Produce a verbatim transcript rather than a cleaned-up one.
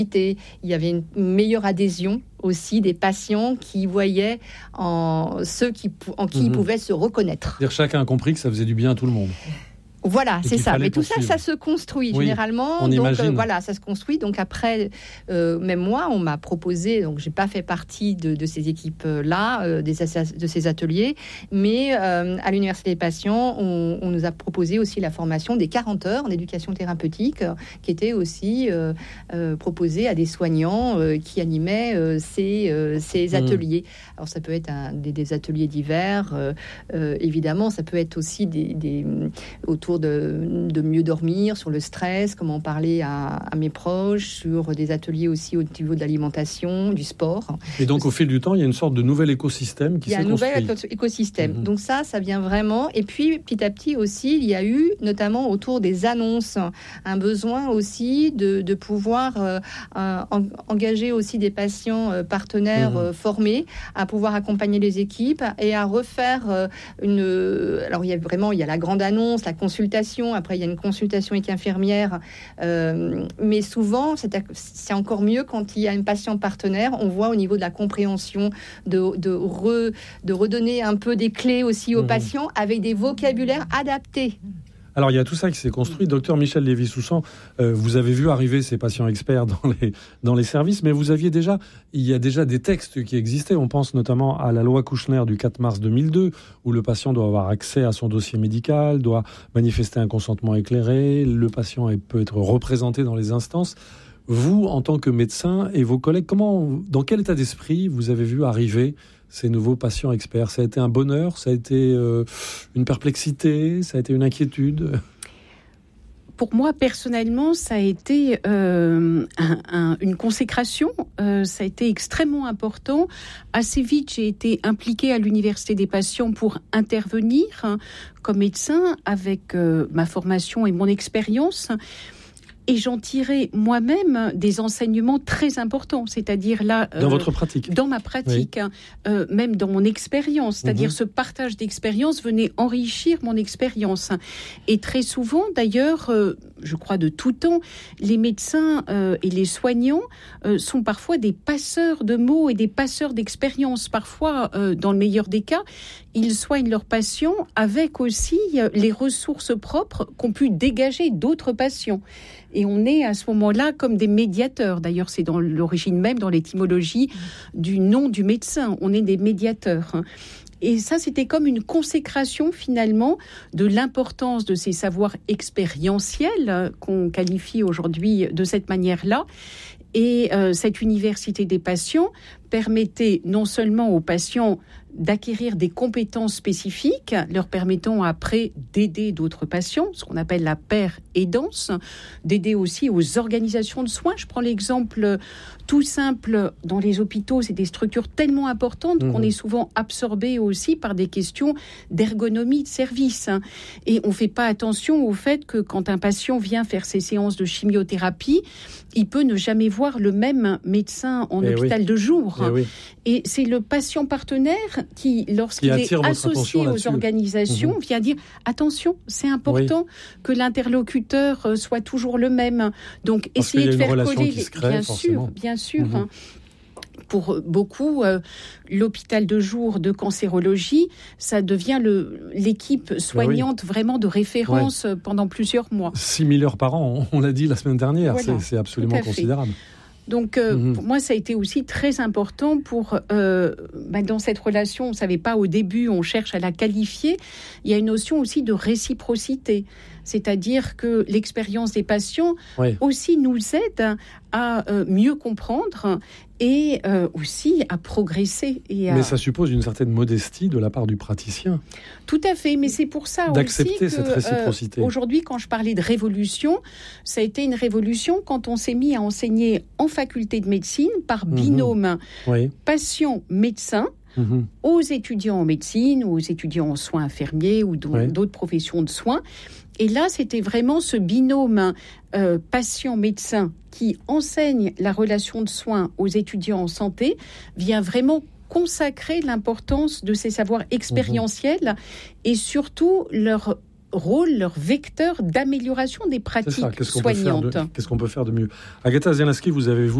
il y avait une meilleure adhésion aussi des patients qui voyaient en ceux qui, en qui mmh. ils pouvaient se reconnaître. C'est-à-dire chacun a compris que ça faisait du bien à tout le monde. Voilà, c'est ça. Mais tout ça, ça se construit oui, généralement. On donc imagine. Euh, voilà, ça se construit. Donc après, euh, même moi, on m'a proposé. Donc j'ai pas fait partie de, de ces équipes-là, euh, des, de ces ateliers, mais euh, à l'Université des patients, on, on nous a proposé aussi la formation des quarante heures en éducation thérapeutique, euh, qui était aussi euh, euh, proposée à des soignants euh, qui animaient euh, ces, euh, ces ateliers. Mmh. Alors ça peut être un, des, des ateliers divers, euh, euh, évidemment. Ça peut être aussi des, des autour De, de mieux dormir, sur le stress, comment parler à, à mes proches, sur des ateliers aussi au niveau de l'alimentation, du sport. Et donc, au fil du temps, il y a une sorte de nouvel écosystème qui s'est construit. Il y a un nouvel écosystème. Mmh. Donc ça, ça vient vraiment. Et puis, petit à petit aussi, il y a eu, notamment autour des annonces, un besoin aussi de, de pouvoir euh, en, engager aussi des patients euh, partenaires mmh. euh, formés à pouvoir accompagner les équipes et à refaire euh, une... Alors, il y a vraiment, il y a la grande annonce, la consultation. Après, il y a une consultation avec infirmière. Euh, mais souvent, c'est, c'est encore mieux quand il y a un patient partenaire. On voit au niveau de la compréhension, de, de, re, de redonner un peu des clés aussi aux mmh. patients avec des vocabulaires adaptés. Alors, il y a tout ça qui s'est construit. Docteur Michel Lévy-Soussan, euh, vous avez vu arriver ces patients experts dans les, dans les services, mais vous aviez déjà, il y a déjà des textes qui existaient. On pense notamment à la loi Kouchner du quatre mars deux mille deux, où le patient doit avoir accès à son dossier médical, doit manifester un consentement éclairé, le patient peut être représenté dans les instances. Vous, en tant que médecin et vos collègues, comment, dans quel état d'esprit vous avez vu arriver ces nouveaux patients experts? Ça a été un bonheur, ça a été euh, une perplexité, ça a été une inquiétude? Pour moi, personnellement, ça a été euh, un, un, une consécration. Euh, ça a été extrêmement important. Assez vite, j'ai été impliquée à l'Université des patients pour intervenir hein, comme médecin avec euh, ma formation et mon expérience. Et j'en tirais moi-même des enseignements très importants, c'est-à-dire là... Dans euh, votre pratique? Dans ma pratique, oui. euh, même dans mon expérience, c'est-à-dire mmh. ce partage d'expérience venait enrichir mon expérience. Et très souvent, d'ailleurs, euh, je crois de tout temps, les médecins euh, et les soignants euh, sont parfois des passeurs de mots et des passeurs d'expérience. Parfois, euh, dans le meilleur des cas, ils soignent leurs patients avec aussi euh, les ressources propres qu'ont pu dégager d'autres patients. Et on est à ce moment-là comme des médiateurs. D'ailleurs, c'est dans l'origine même, dans l'étymologie du nom du médecin. On est des médiateurs. Et ça, c'était comme une consécration finalement de l'importance de ces savoirs expérientiels qu'on qualifie aujourd'hui de cette manière-là. Et euh, cette université des patients permettait non seulement aux patients d'acquérir des compétences spécifiques, leur permettant après d'aider d'autres patients, ce qu'on appelle la paire aidance, d'aider aussi aux organisations de soins. Je prends l'exemple tout simple, dans les hôpitaux, c'est des structures tellement importantes mmh. qu'on est souvent absorbé aussi par des questions d'ergonomie de service. Et on ne fait pas attention au fait que quand un patient vient faire ses séances de chimiothérapie, il peut ne jamais voir le même médecin en et hôpital oui. de jour. Et, oui. et c'est le patient partenaire qui, lorsqu'il qui est associé aux organisations, mmh. vient dire « Attention, c'est important oui. que l'interlocuteur soit toujours le même. » Donc, Parce essayez de faire coller... Crée, bien forcément. sûr, bien sûr. Mmh. Hein. Pour beaucoup, euh, l'hôpital de jour de cancérologie, ça devient le, l'équipe soignante oui. vraiment de référence ouais. pendant plusieurs mois. six mille heures par an, on l'a dit la semaine dernière, voilà. c'est, c'est absolument considérable. Donc, euh, mmh. pour moi, ça a été aussi très important pour, euh, bah, dans cette relation, on ne savait pas au début, on cherche à la qualifier, il y a une notion aussi de réciprocité. C'est-à-dire que l'expérience des patients oui. aussi nous aide à euh, mieux comprendre et euh, aussi à progresser. Et à... Mais ça suppose une certaine modestie de la part du praticien. Tout à fait, mais c'est pour ça d'accepter aussi que, cette réciprocité. Euh, aujourd'hui, quand je parlais de révolution, ça a été une révolution quand on s'est mis à enseigner en faculté de médecine par binôme mmh. oui. patient-médecin. Mmh. aux étudiants en médecine, ou aux étudiants en soins infirmiers ou d'autres oui. professions de soins. Et là, c'était vraiment ce binôme euh, patient-médecin qui enseigne la relation de soins aux étudiants en santé, vient vraiment consacrer l'importance de ces savoirs expérientiels mmh. et surtout leur rôle, leur vecteur d'amélioration des pratiques c'est ça. Qu'est-ce qu'on soignantes. peut faire de, qu'est-ce qu'on peut faire de mieux? Agatha Zielinski, vous avez vous